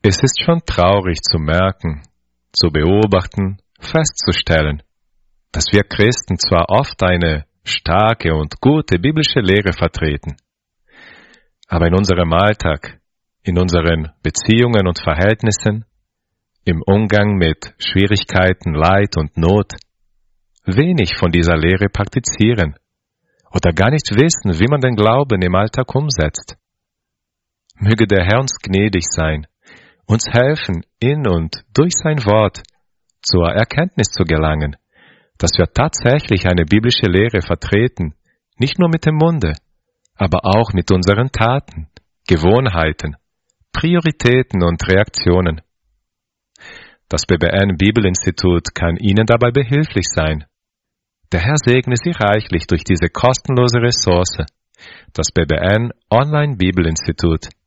Es ist schon traurig zu merken, zu beobachten, festzustellen, dass wir Christen zwar oft eine starke und gute biblische Lehre vertreten, aber in unserem Alltag, in unseren Beziehungen und Verhältnissen, im Umgang mit Schwierigkeiten, Leid und Not, wenig von dieser Lehre praktizieren oder gar nicht wissen, wie man den Glauben im Alltag umsetzt. Möge der Herr uns gnädig sein, uns helfen, in und durch sein Wort zur Erkenntnis zu gelangen, dass wir tatsächlich eine biblische Lehre vertreten, nicht nur mit dem Munde, aber auch mit unseren Taten, Gewohnheiten, Prioritäten und Reaktionen. Das BBN Bibelinstitut kann Ihnen dabei behilflich sein. Der Herr segne Sie reichlich durch diese kostenlose Ressource, das BBN Online Bibelinstitut.